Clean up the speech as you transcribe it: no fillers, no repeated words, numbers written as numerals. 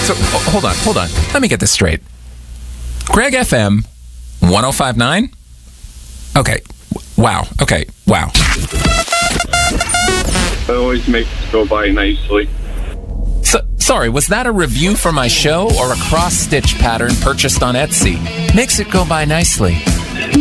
So, hold on. Let me get this straight. Greg FM 105.9? Okay. Wow. It always makes it go by nicely. Sorry, was that a review for my show or a cross-stitch pattern purchased on Etsy? Makes it go by nicely.